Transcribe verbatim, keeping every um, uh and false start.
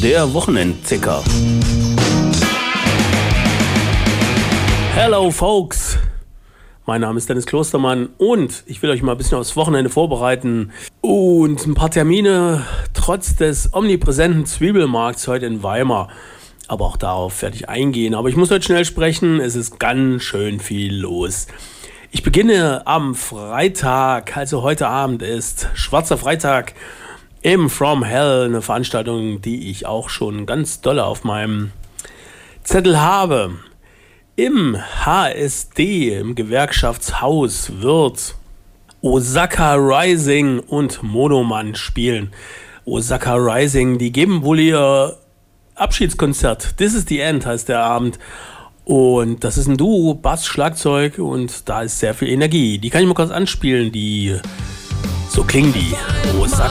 der Wochenendticker. Hello folks, mein Name ist Dennis Klostermann und ich will euch mal ein bisschen aufs Wochenende vorbereiten und ein paar Termine trotz des omnipräsenten Zwiebelmarkts heute in Weimar. Aber auch darauf werde ich eingehen. Aber ich muss heute schnell sprechen, es ist ganz schön viel los. Ich beginne am Freitag, also heute Abend ist Schwarzer Freitag im From Hell, eine Veranstaltung, die ich auch schon ganz dolle auf meinem Zettel habe. Im H S D, im Gewerkschaftshaus, wird Osaka Rising und Monoman spielen. Osaka Rising, die geben wohl ihr Abschiedskonzert. This is the End heißt der Abend. Und das ist ein Duo, Bass, Schlagzeug und da ist sehr viel Energie. Die kann ich mal kurz anspielen, die so klingen die. Osaka